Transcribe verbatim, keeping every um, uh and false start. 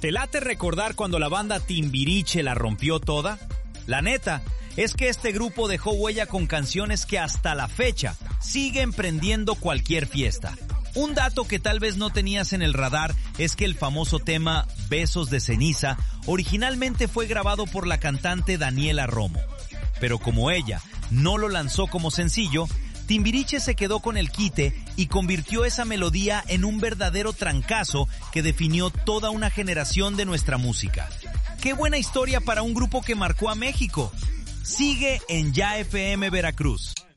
¿Te late recordar cuando la banda Timbiriche la rompió toda? La neta es que este grupo dejó huella con canciones que hasta la fecha siguen prendiendo cualquier fiesta. Un dato que tal vez no tenías en el radar es que el famoso tema Besos de Ceniza originalmente fue grabado por la cantante Daniela Romo. Pero como ella no lo lanzó como sencillo, Timbiriche se quedó con el quite y convirtió esa melodía en un verdadero trancazo que definió toda una generación de nuestra música. ¡Qué buena historia para un grupo que marcó a México! Sigue en Ya F M Veracruz.